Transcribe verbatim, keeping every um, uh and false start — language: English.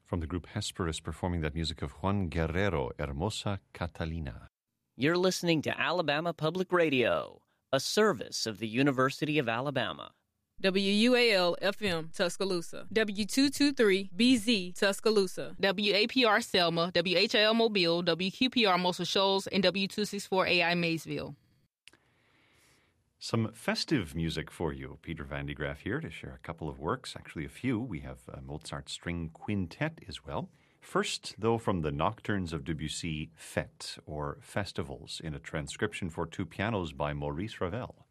From the group Hesperus performing that music of Juan Guerrero, Hermosa Catalina. You're listening to Alabama Public Radio, a service of the University of Alabama. W U A L F M Tuscaloosa, W two twenty-three B Z Tuscaloosa, W A P R Selma, W H L Mobile, W Q P R Muscle Shoals, and W two sixty-four A I Maysville. Some festive music for you. Peter Van de Graaff here to share a couple of works, actually a few. We have a Mozart String Quintet as well. First, though, from the Nocturnes of Debussy, Fête, or Festivals, in a transcription for two pianos by Maurice Ravel.